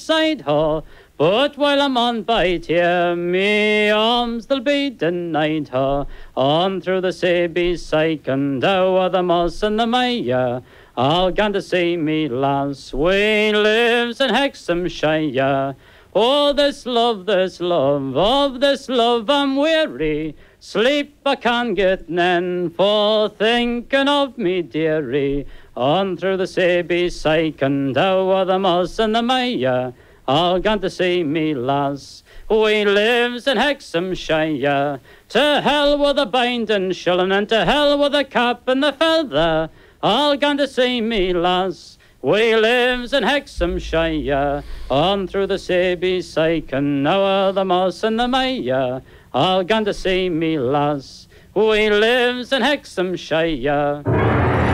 side ho. But while I'm on bite here, me arms they'll be denied ho. On through the sea beside Condow the Moss and the Maya. I'll gan to see me lass, we lives in Hexhamshire. Oh, this love, of this love I'm weary. Sleep I can't get none for thinking of me dearie. On through the sea beside Condow the Moss and the Maya. I'll gan to see me lass, we lives in Hexhamshire. To hell with the binding shilling and to hell with the cap and the feather. I'll gan to see me lass, we lives in Hexhamshire. On through the sea beside Condow the Moss and the Maya. I'll gan to see me lass, we lives in Hexhamshire.